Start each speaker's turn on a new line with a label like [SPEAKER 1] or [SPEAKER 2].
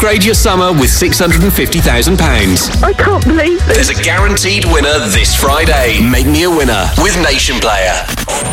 [SPEAKER 1] Upgrade your summer with £650,000.
[SPEAKER 2] I can't believe this.
[SPEAKER 1] There's a guaranteed winner this Friday. Make me a winner with Nation Player.